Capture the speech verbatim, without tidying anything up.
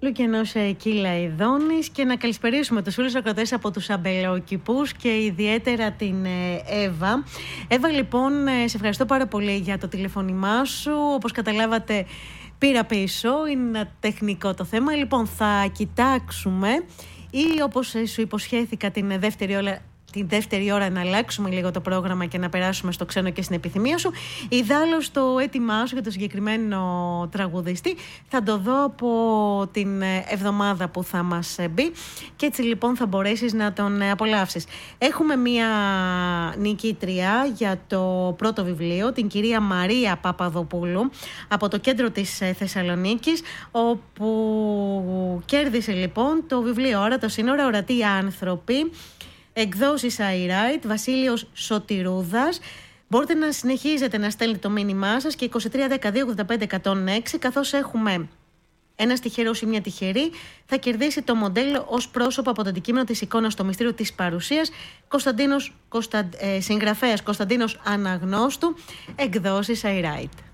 Λουκενός Κύλα Ιδώνης, και να καλησπερίσουμε τους φίλους ακροατές από τους αμπελόκηπους και ιδιαίτερα την Εύα. Εύα, λοιπόν, σε ευχαριστώ πάρα πολύ για το τηλεφώνημά σου. Όπως καταλάβατε, πήρα πίσω, είναι ένα τεχνικό το θέμα. Λοιπόν, θα κοιτάξουμε, ή όπως σου υποσχέθηκα την δεύτερη ώρα, την δεύτερη ώρα να αλλάξουμε λίγο το πρόγραμμα και να περάσουμε στο ξένο και στην επιθυμία σου. Ιδάλλως το έτοιμά σου για το συγκεκριμένο τραγουδιστή θα το δω από την εβδομάδα που θα μας μπει, και έτσι λοιπόν θα μπορέσεις να τον απολαύσεις. Έχουμε μία νικήτρια για το πρώτο βιβλίο, την κυρία Μαρία Παπαδοπούλου, από το κέντρο της Θεσσαλονίκης, όπου κέρδισε λοιπόν το βιβλίο «Ώρα το σύνορα, ορατοί άνθρωποι», εκδόσεις iWrite, Βασίλειος Σωτηρούδας. Μπορείτε να συνεχίζετε να στέλνετε το μήνυμά σας και είκοσι τρία δεκαδύο ογδόντα πέντε εκατόν έξι, καθώς έχουμε ένα τυχερό ή μια τυχερή, θα κερδίσει το μοντέλο ως πρόσωπο από το αντικείμενο της εικόνας «Το μυστήριο της παρουσίας», Κωνσταντίνος, Κωνσταν, ε, συγγραφέας Κωνσταντίνος Αναγνώστου, εκδόσεις iWrite.